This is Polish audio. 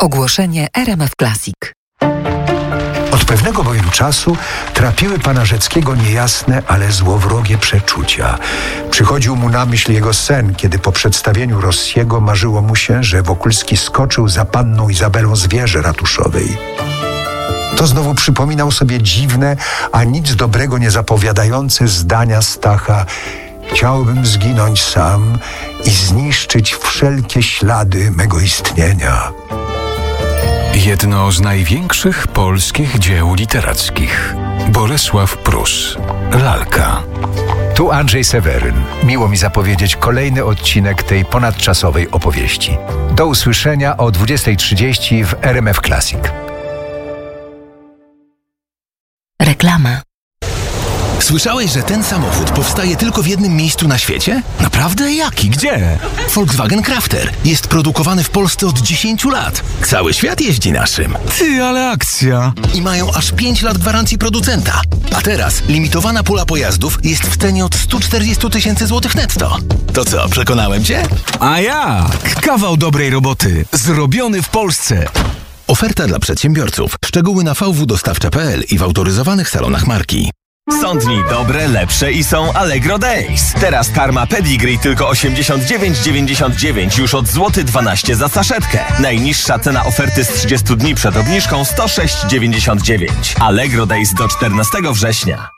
Ogłoszenie RMF Classic. Od pewnego bowiem czasu trapiły pana Rzeckiego niejasne, ale złowrogie przeczucia. Przychodził mu na myśl jego sen, kiedy po przedstawieniu Rossiego marzyło mu się, że Wokulski skoczył za panną Izabelą z wieży ratuszowej. To znowu przypominał sobie dziwne, a nic dobrego nie zapowiadające zdania Stacha: chciałbym zginąć sam i zniszczyć wszelkie ślady mego istnienia. Jedno z największych polskich dzieł literackich. Bolesław Prus. Lalka. Tu Andrzej Seweryn. Miło mi zapowiedzieć kolejny odcinek tej ponadczasowej opowieści. Do usłyszenia o 20:30 w RMF Classic. Reklama. Słyszałeś, że ten samochód powstaje tylko w jednym miejscu na świecie? Naprawdę? Jaki? Gdzie? Volkswagen Crafter. Jest produkowany w Polsce od 10 lat. Cały świat jeździ naszym. Ty, ale akcja! I mają aż 5 lat gwarancji producenta. A teraz limitowana pula pojazdów jest w cenie od 140 000 złotych netto. To co, przekonałem cię? A jak? Kawał dobrej roboty. Zrobiony w Polsce. Oferta dla przedsiębiorców. Szczegóły na vwdostawcza.pl i w autoryzowanych salonach marki. Są dni dobre, lepsze i są Allegro Days. Teraz karma Pedigree tylko 89,99 już od złoty 12 za saszetkę. Najniższa cena oferty z 30 dni przed obniżką 106,99. Allegro Days do 14 września.